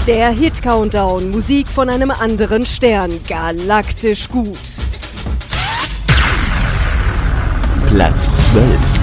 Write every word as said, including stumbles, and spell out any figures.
Der Hit-Countdown, Musik von einem anderen Stern, galaktisch gut. Platz zwölf.